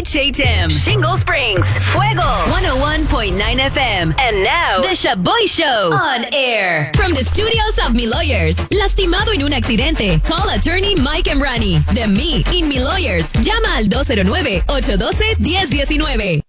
HHM, Shingle Springs, Fuego, 101.9 FM. And now, The Shaboy Show on air. From the studios of Mi Lawyers. Lastimado en un accidente. Call attorney Mike Emrani. De Me in Mi Lawyers. Llama al 209-812-1019.